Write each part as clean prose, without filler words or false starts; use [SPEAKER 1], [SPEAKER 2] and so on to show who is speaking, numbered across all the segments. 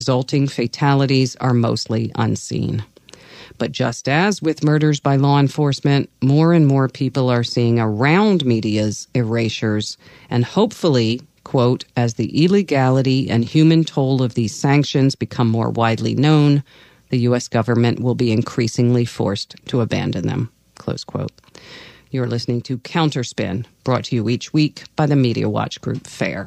[SPEAKER 1] Resulting fatalities are mostly unseen. But just as with murders by law enforcement, more and more people are seeing around media's erasures, and hopefully, quote, as the illegality and human toll of these sanctions become more widely known, the U.S. government will be increasingly forced to abandon them, close quote. You're listening to Counterspin, brought to you each week by the Media Watch Group FAIR.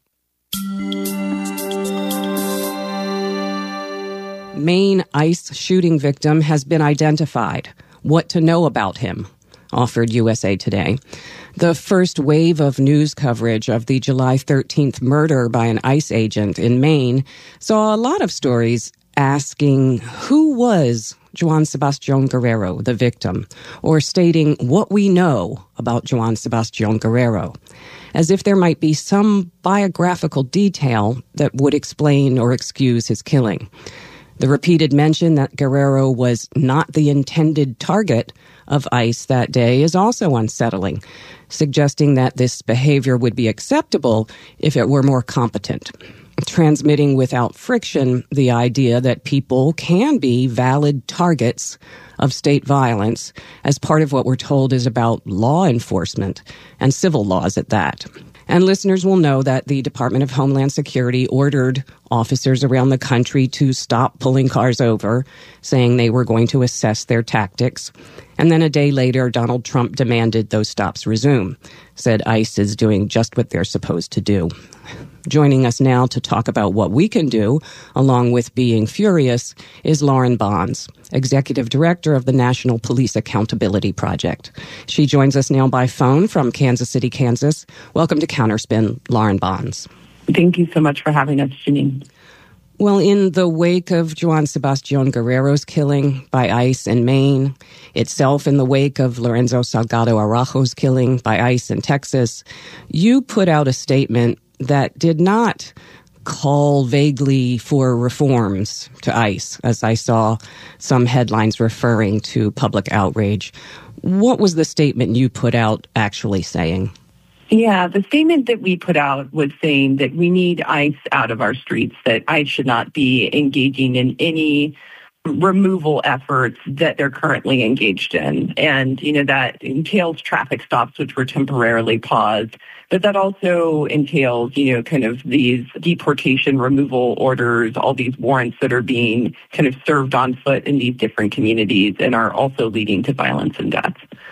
[SPEAKER 1] Maine ICE shooting victim has been identified. What to know about him? Offered USA Today. The first wave of news coverage of the July 13th murder by an ICE agent in Maine saw a lot of stories asking who was Joan Sebastian Guerrero, the victim, or stating what we know about Joan Sebastian Guerrero, as if there might be some biographical detail that would explain or excuse his killing. The repeated mention that Guerrero was not the intended target of ICE that day is also unsettling, suggesting that this behavior would be acceptable if it were more competent, transmitting without friction the idea that people can be valid targets of state violence as part of what we're told is about law enforcement and civil laws at that. And listeners will know that the Department of Homeland Security ordered officers around the country to stop pulling cars over, saying they were going to assess their tactics. And then a day later, Donald Trump demanded those stops resume, said ICE is doing just what they're supposed to do. Joining us now to talk about what we can do, along with being furious, is Lauren Bonds, Executive Director of the National Police Accountability Project. She joins us now by phone from Kansas City, Kansas. Welcome to Counterspin, Lauren Bonds.
[SPEAKER 2] Thank you so much for having us, Janine.
[SPEAKER 1] Well, in the wake of Joan Sebastian Guerrero's killing by ICE in Maine, itself in the wake of Lorenzo Salgado Araujo's killing by ICE in Texas, you put out a statement that did not call vaguely for reforms to ICE, as I saw some headlines referring to public outrage. What was the statement you put out actually saying?
[SPEAKER 2] Yeah, the statement that we put out was saying that we need ICE out of our streets, that ICE should not be engaging in any removal efforts that they're currently engaged in. And, that entails traffic stops, which were temporarily paused. But that also entails, kind of these deportation removal orders, all these warrants that are being kind of served on foot in these different communities and are also leading to violence and death.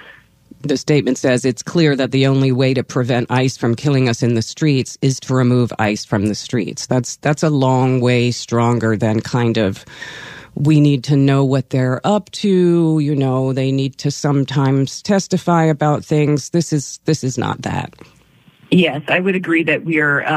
[SPEAKER 1] The statement says it's clear that the only way to prevent ICE from killing us in the streets is to remove ICE from the streets. That's a long way stronger than kind of we need to know what they're up to. They need to sometimes testify about things. This is not that.
[SPEAKER 2] Yes, I would agree that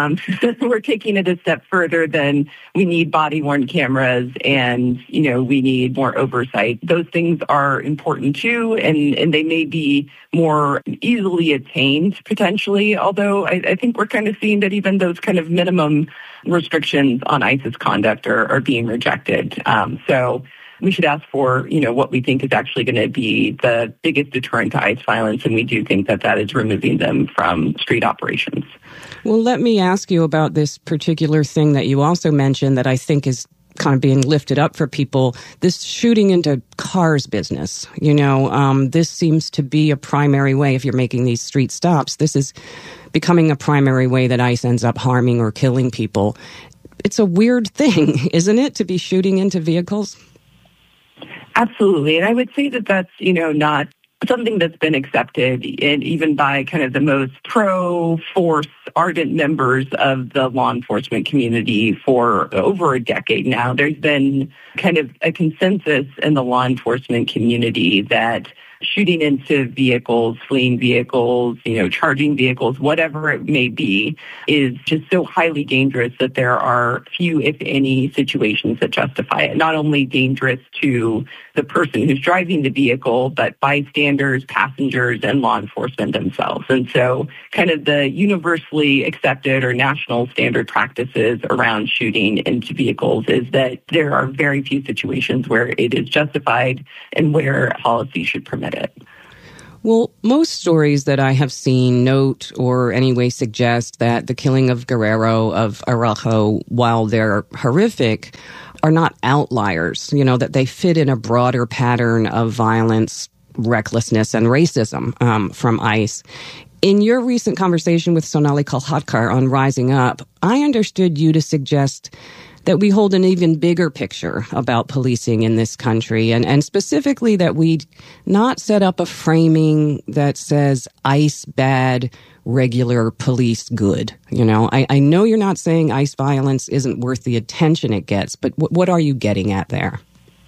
[SPEAKER 2] we're taking it a step further than we need body-worn cameras and, we need more oversight. Those things are important too, and they may be more easily attained potentially, although I think we're kind of seeing that even those kind of minimum restrictions on ICE's conduct are being rejected. So we should ask for, what we think is actually going to be the biggest deterrent to ICE violence, and we do think that is removing them from street operations.
[SPEAKER 1] Well, let me ask you about this particular thing that you also mentioned that I think is kind of being lifted up for people, this shooting into cars business. This seems to be a primary way, if you're making these street stops, this is becoming a primary way that ICE ends up harming or killing people. It's a weird thing, isn't it, to be shooting into vehicles?
[SPEAKER 2] Absolutely. And I would say that that's, not something that's been accepted even by kind of the most pro-force ardent members of the law enforcement community for over a decade now. There's been kind of a consensus in the law enforcement community that shooting into vehicles, fleeing vehicles, charging vehicles, whatever it may be, is just so highly dangerous that there are few, if any, situations that justify it. Not only dangerous to the person who's driving the vehicle, but bystanders, passengers, and law enforcement themselves. And so kind of the universally accepted or national standard practices around shooting into vehicles is that there are very few situations where it is justified and where policy should permit it.
[SPEAKER 1] Well, most stories that I have seen note or anyway suggest that the killing of Guerrero, of Araujo, while they're horrific, are not outliers, that they fit in a broader pattern of violence, recklessness, and racism from ICE. In your recent conversation with Sonali Kolhatkar on Rising Up, I understood you to suggest that we hold an even bigger picture about policing in this country, and specifically that we not set up a framing that says ICE bad, regular police good. I know you're not saying ICE violence isn't worth the attention it gets, but what are you getting at there?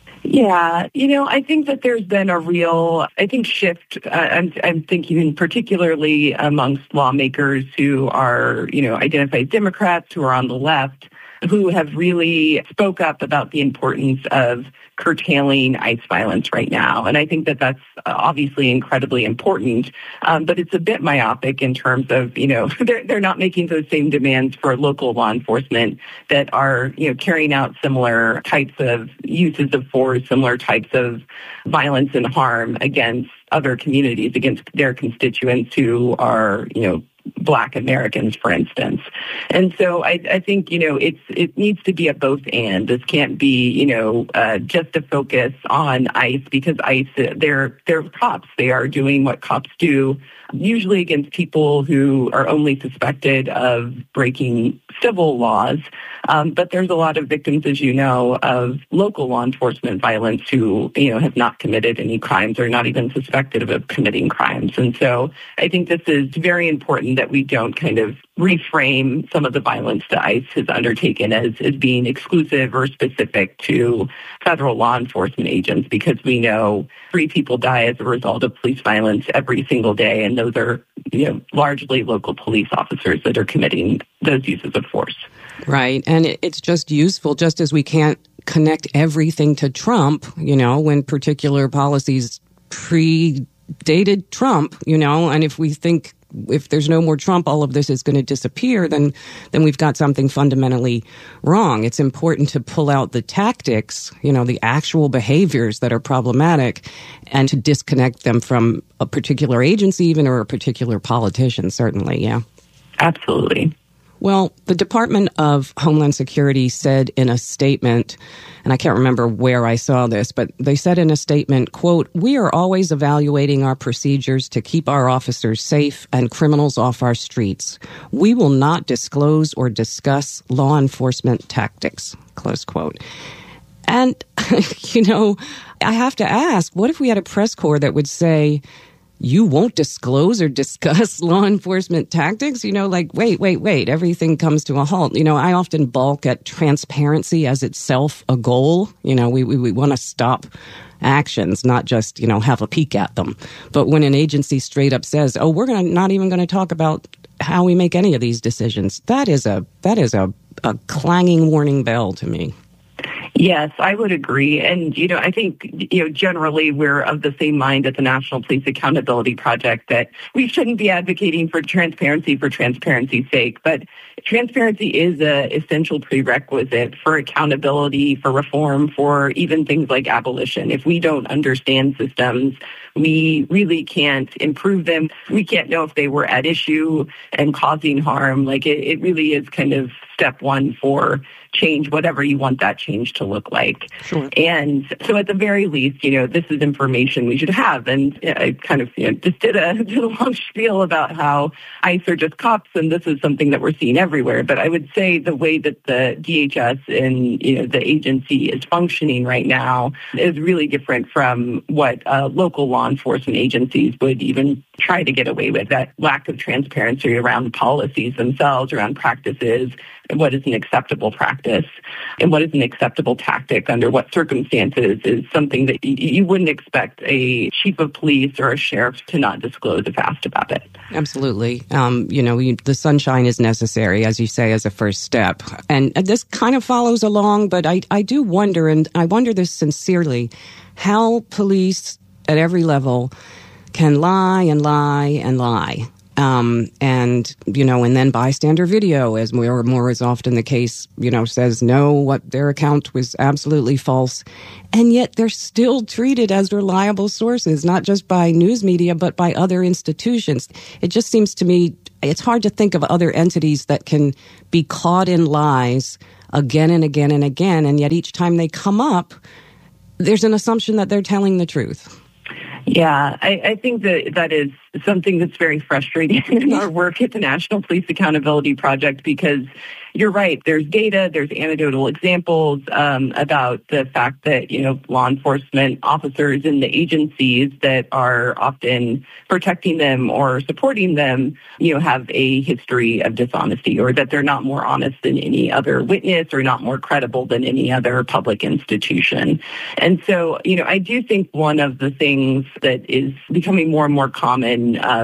[SPEAKER 2] Yeah, I think that there's been a real, shift. I'm thinking particularly amongst lawmakers who are, identified Democrats who are on the left, who have really spoke up about the importance of curtailing ICE violence right now. And I think that that's obviously incredibly important, but it's a bit myopic in terms of, they're not making those same demands for local law enforcement that are, carrying out similar types of uses of force, similar types of violence and harm against other communities, against their constituents who are, Black Americans, for instance. And so I think, it needs to be a both and. This can't be, just a focus on ICE, because ICE, they're cops. They are doing what cops do, usually against people who are only suspected of breaking civil laws. But there's a lot of victims, as you know, of local law enforcement violence who, have not committed any crimes or not even suspected of committing crimes. And so I think this is very important that we don't kind of reframe some of the violence that ICE has undertaken as being exclusive or specific to federal law enforcement agents, because we know 3 people die as a result of police violence every single day, and those are, largely local police officers that are committing those uses of force.
[SPEAKER 1] Right. And it's just useful, just as we can't connect everything to Trump, when particular policies predated Trump, and if we think if there's no more Trump, all of this is going to disappear, then we've got something fundamentally wrong. It's important to pull out the tactics, the actual behaviors that are problematic, and to disconnect them from a particular agency even, or a particular politician, certainly, yeah.
[SPEAKER 2] Absolutely.
[SPEAKER 1] Well, the Department of Homeland Security said in a statement, and I can't remember where I saw this, but they said in a statement, quote, "We are always evaluating our procedures to keep our officers safe and criminals off our streets. We will not disclose or discuss law enforcement tactics," close quote. And, I have to ask, what if we had a press corps that would say, you won't disclose or discuss law enforcement tactics? Wait, everything comes to a halt. I often balk at transparency as itself a goal. We want to stop actions, not just, have a peek at them. But when an agency straight up says, oh, we're not even going to talk about how we make any of these decisions, that is a clanging warning bell to me.
[SPEAKER 2] Yes, I would agree. And, I think, generally we're of the same mind at the National Police Accountability Project that we shouldn't be advocating for transparency's sake. But transparency is an essential prerequisite for accountability, for reform, for even things like abolition. If we don't understand systems, we really can't improve them. We can't know if they were at issue and causing harm. It really is kind of step one for change, whatever you want that change to look like.
[SPEAKER 1] Sure.
[SPEAKER 2] And so at the very least, this is information we should have. And I kind of just did a long spiel about how ICE are just cops, and this is something that we're seeing everywhere. But I would say the way that the DHS and the agency is functioning right now is really different from what local law enforcement agencies would even try to get away with. That lack of transparency around policies themselves, around practices, and what is an acceptable practice and what is an acceptable tactic under what circumstances is something that you wouldn't expect a chief of police or a sheriff to not disclose if asked about it.
[SPEAKER 1] Absolutely. The sunshine is necessary, as you say, as a first step. And this kind of follows along, but I do wonder, and I wonder this sincerely, how police at every level can lie and lie and lie. And then bystander video, as more is often the case, says no, what their account was absolutely false. And yet they're still treated as reliable sources, not just by news media, but by other institutions. It just seems to me it's hard to think of other entities that can be caught in lies again and again and again. And yet each time they come up, there's an assumption that they're telling the truth.
[SPEAKER 2] Yeah, I think that is something that's very frustrating in our work at the National Police Accountability Project, because you're right. There's data, there's anecdotal examples about the fact that, law enforcement officers in the agencies that are often protecting them or supporting them, have a history of dishonesty, or that they're not more honest than any other witness or not more credible than any other public institution. And so, I do think one of the things that is becoming more and more common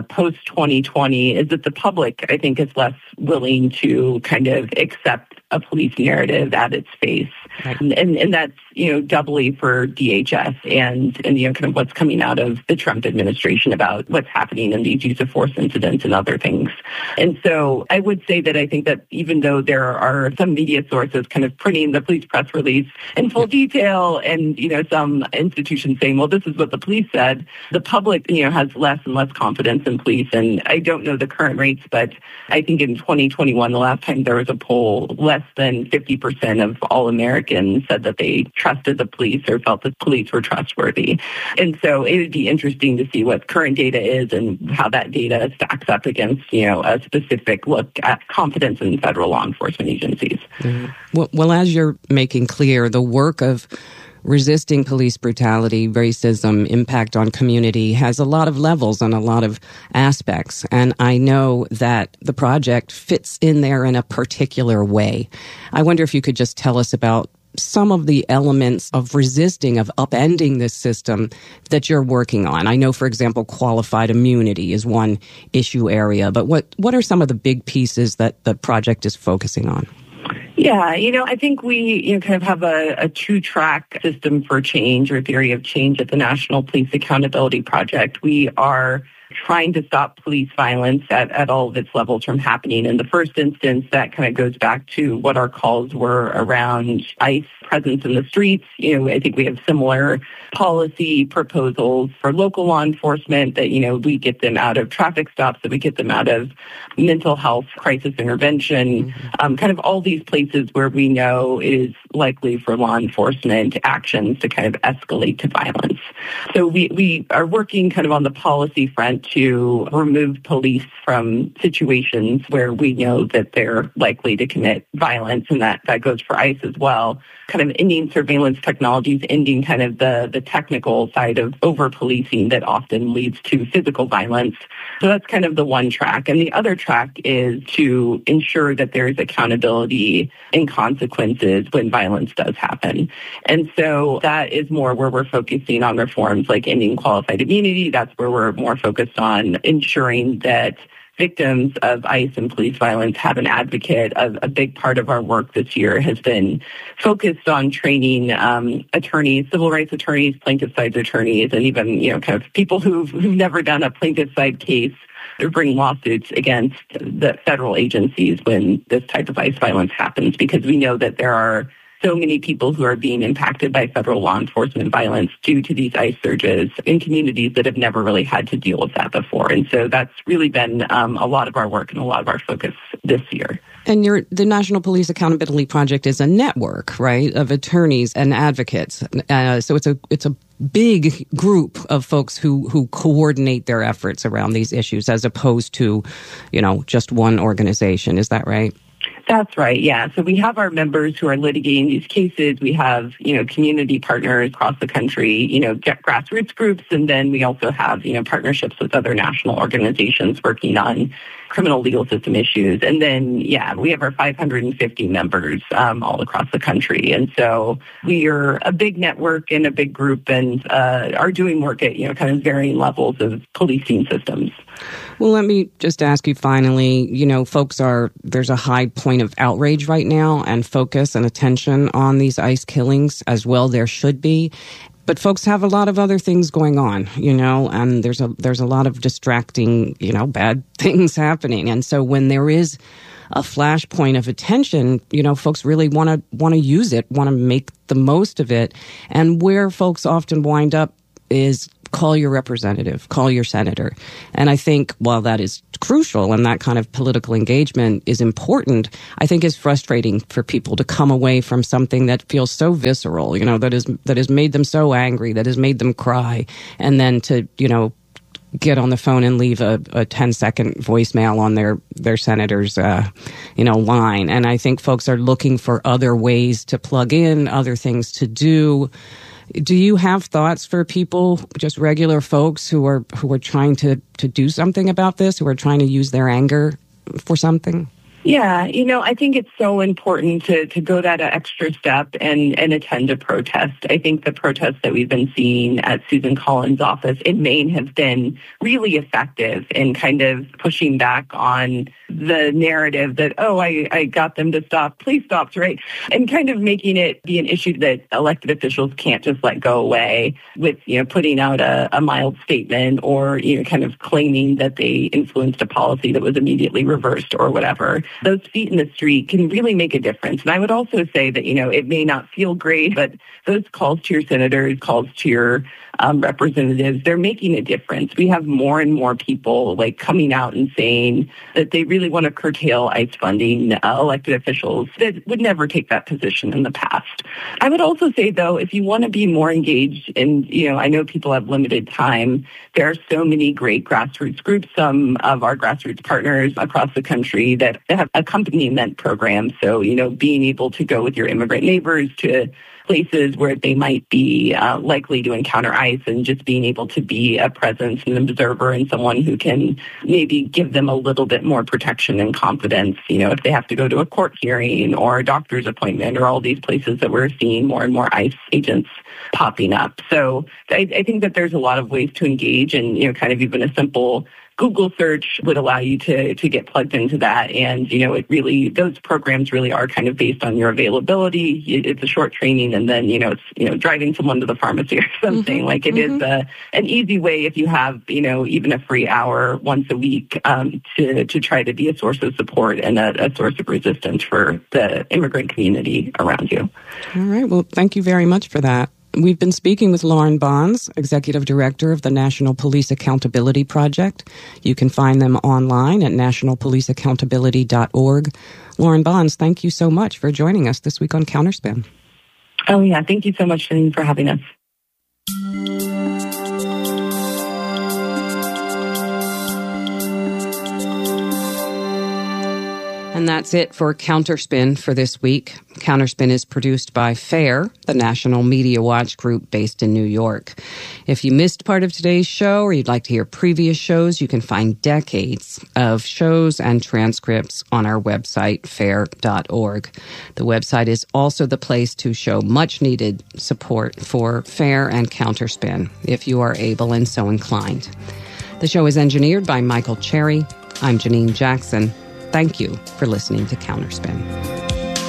[SPEAKER 2] post-2020 is that the public, I think, is less willing to kind of accept a police narrative at its face. Right. And that's, doubly for DHS and kind of what's coming out of the Trump administration about what's happening in these use of force incidents and other things. And so I would say that I think that even though there are some media sources kind of printing the police press release in full detail and, some institutions saying, well, this is what the police said, the public, has less and less confidence in police. And I don't know the current rates, but I think in 2021, the last time there was a poll, less than 50% of all Americans said that they trusted the police or felt that police were trustworthy. And so it would be interesting to see what current data is and how that data stacks up against, a specific look at confidence in federal law enforcement agencies.
[SPEAKER 1] Mm-hmm. Well, as you're making clear, the work of resisting police brutality, racism, impact on community has a lot of levels and a lot of aspects. And I know that the project fits in there in a particular way. I wonder if you could just tell us about some of the elements of resisting, of upending this system that you're working on. I know, for example, qualified immunity is one issue area, but what are some of the big pieces that the project is focusing on?
[SPEAKER 2] Yeah, I think we kind of have a two-track system for change or theory of change at the National Police Accountability Project. We are trying to stop police violence at all of its levels from happening. In the first instance, that kind of goes back to what our calls were around ICE presence in the streets. I think we have similar policy proposals for local law enforcement that, we get them out of traffic stops, that we get them out of mental health crisis intervention, kind of all these places where we know it is likely for law enforcement actions to kind of escalate to violence. So we are working kind of on the policy front to remove police from situations where we know that they're likely to commit violence, and that goes for ICE as well. Kind of ending surveillance technologies, ending kind of the technical side of over-policing that often leads to physical violence. So that's kind of the one track. And the other track is to ensure that there is accountability and consequences when violence does happen. And so that is more where we're focusing on reforms like ending qualified immunity. That's where we're more focused on ensuring that victims of ICE and police violence have an advocate. A big part of our work this year has been focused on training attorneys, civil rights attorneys, plaintiff side attorneys, and even kind of people who've never done a plaintiff side case or bring lawsuits against the federal agencies when this type of ICE violence happens, because we know that there are so many people who are being impacted by federal law enforcement violence due to these ICE surges in communities that have never really had to deal with that before. And so that's really been a lot of our work and a lot of our focus this year.
[SPEAKER 1] And the National Police Accountability Project is a network, right, of attorneys and advocates. So it's a big group of folks who coordinate their efforts around these issues, as opposed to, just one organization. Is that right?
[SPEAKER 2] That's right, yeah. So we have our members who are litigating these cases. We have, community partners across the country, grassroots groups, and then we also have, partnerships with other national organizations working on criminal legal system issues. And then, we have our 550 members all across the country. And so we are a big network and a big group and are doing work at, kind of varying levels of policing systems.
[SPEAKER 1] Well, let me just ask you finally, there's a high point of outrage right now and focus and attention on these ICE killings as well. There should be. But folks have a lot of other things going on, and there's a lot of distracting, bad things happening. And so when there is a flashpoint of attention, folks really want to use it, want to make the most of it. And where folks often wind up is call your representative, call your senator. And I think while that is crucial and that kind of political engagement is important, I think it's frustrating for people to come away from something that feels so visceral, that has made them so angry, that has made them cry, and then to, get on the phone and leave a 10-second voicemail on their senator's, line. And I think folks are looking for other ways to plug in, other things to do. Do you have thoughts for people, just regular folks who are trying to do something about this, who are trying to use their anger for something?
[SPEAKER 2] Yeah, I think it's so important to go that extra step and attend a protest. I think the protests that we've been seeing at Susan Collins' office in Maine have been really effective in kind of pushing back on the narrative that, I got them to stop, please stop, right? And kind of making it be an issue that elected officials can't just let go away with, putting out a mild statement or, kind of claiming that they influenced a policy that was immediately reversed or whatever. Those feet in the street can really make a difference. And I would also say that, it may not feel great, but those calls to your senators, calls to your representatives, they're making a difference. We have more and more people coming out and saying that they really want to curtail ICE funding, elected officials that would never take that position in the past. I would also say, though, if you want to be more engaged, and, I know people have limited time, there are so many great grassroots groups, some of our grassroots partners across the country that have accompaniment programs. So, being able to go with your immigrant neighbors to places where they might be likely to encounter ICE, and just being able to be a presence and an observer and someone who can maybe give them a little bit more protection and confidence, if they have to go to a court hearing or a doctor's appointment or all these places that we're seeing more and more ICE agents popping up. So I think that there's a lot of ways to engage, and, kind of even a simple Google search would allow you to get plugged into that. And, those programs really are kind of based on your availability. It's a short training, and then, it's, driving someone to the pharmacy or something.
[SPEAKER 1] Mm-hmm.
[SPEAKER 2] It is an easy way, if you have, even a free hour once a week, to try to be a source of support and a source of resistance for the immigrant community around you.
[SPEAKER 1] All right. Well, thank you very much for that. We've been speaking with Lauren Bonds, Executive Director of the National Police Accountability Project. You can find them online at nationalpoliceaccountability.org. Lauren Bonds, thank you so much for joining us this week on Counterspin.
[SPEAKER 2] Oh, yeah. Thank you so much, Janine, for having us.
[SPEAKER 1] And that's it for Counterspin for this week. Counterspin is produced by FAIR, the National Media Watch group based in New York. If you missed part of today's show or you'd like to hear previous shows, you can find decades of shows and transcripts on our website, fair.org. The website is also the place to show much needed support for FAIR and Counterspin, if you are able and so inclined. The show is engineered by Michael Cherry. I'm Janine Jackson. Thank you for listening to Counterspin.